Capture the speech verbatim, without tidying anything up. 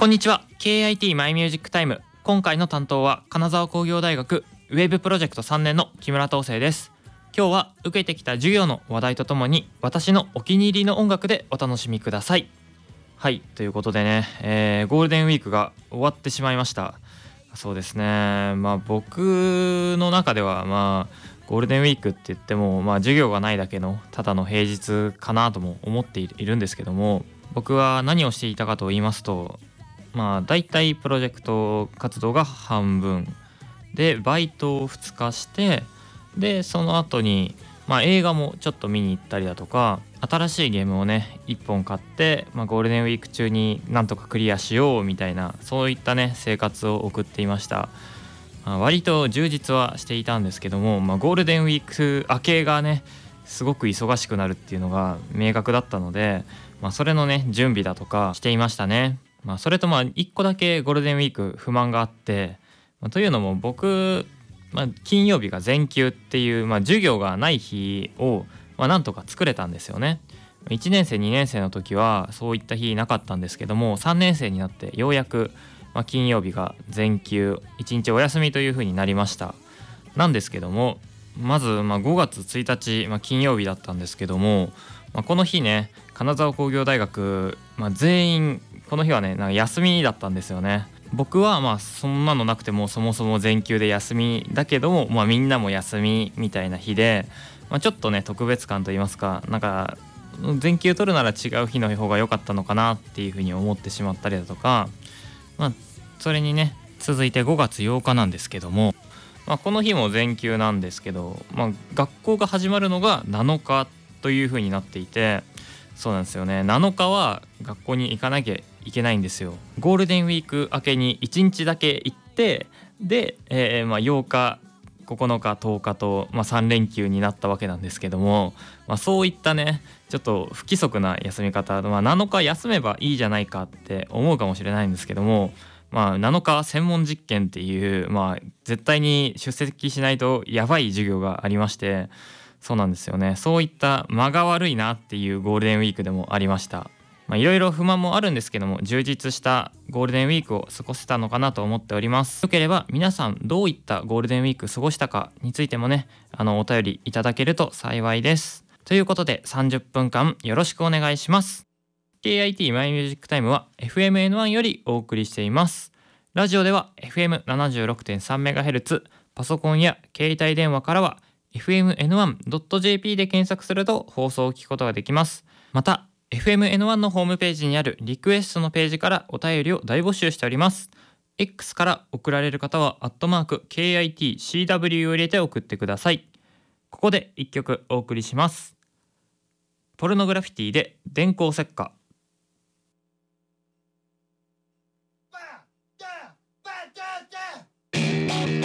こんにちは。 ケーアイティー マイミュージックタイム。今回の担当は金沢工業大学ウェブプロジェクトさんねんの木村東生です。今日は受けてきた授業の話題とともに私のお気に入りの音楽でお楽しみください。はい、ということでね、えー、ゴールデンウィークが終わってしまいました。そうですね、まあ僕の中ではまあゴールデンウィークって言ってもまあ授業がないだけのただの平日かなとも思っているんですけども、僕は何をしていたかと言いますと、まあだいたいプロジェクト活動が半分でバイトをふつかして、でその後にまあ映画もちょっと見に行ったりだとか、新しいゲームをねいっぽん買って、まあ、ゴールデンウィーク中になんとかクリアしようみたいな、そういったね生活を送っていました。まあ、割と充実はしていたんですけども、まあ、ゴールデンウィーク明けがねすごく忙しくなるっていうのが明確だったので、まあ、それのね準備だとかしていましたね。まあ、それとまあいっこだけゴールデンウィーク不満があって、まあ、というのも僕、まあ、金曜日が全休っていう、まあ、授業がない日を、まあ、なんとか作れたんですよね。いちねん生にねん生の時はそういった日なかったんですけども、さんねん生になってようやく、まあ、金曜日が全休いちにちお休みという風になりました。なんですけども、まずまあごがつついたち、まあ、金曜日だったんですけども、まあ、この日ね金沢工業大学、まあ、全員この日はねなんか休みだったんですよね。僕はまあそんなのなくてもそもそも全休で休みだけども、まあ、みんなも休みみたいな日で、まあ、ちょっとね特別感といいますか、なんか全休取るなら違う日の方が良かったのかなっていうふうに思ってしまったりだとか、まあそれにね続いてごがつようかなんですけども、まあ、この日も全休なんですけど、まあ、学校が始まるのがなのかというふうになっていて、そうなんですよね、なのかは学校に行かなきゃいけないんですよ。ゴールデンウィーク明けにいちにちだけ行って、で、えー、まあようかここのかとおかと、まあ、さん連休になったわけなんですけども、まあ、そういったねちょっと不規則な休み方、まあ、なのか休めばいいじゃないかって思うかもしれないんですけども、まあ、なのか専門実験っていう、まあ、絶対に出席しないとやばい授業がありまして、そうなんですよね、そういった間が悪いなっていうゴールデンウィークでもありました。まあいろいろ不満もあるんですけども、充実したゴールデンウィークを過ごせたのかなと思っております。よければ皆さんどういったゴールデンウィーク過ごしたかについてもね、あのお便りいただけると幸いです。ということでさんじゅっぷんかんよろしくお願いします。 ケーアイティー マイミュージックタイムは エフエムエヌワン よりお送りしています。ラジオでは エフエムななじゅうろくてんさんメガヘルツ、 パソコンや携帯電話からは エフエムエヌワンドットジェーピー で検索すると放送を聞くことができます。また エフエムエヌワン のホームページにあるリクエストのページからお便りを大募集しております。 X から送られる方はアットマーク ケーアイティーシーダブリュー を入れて送ってください。ここでいっきょくお送りします。ポルノグラフィティで電光石火。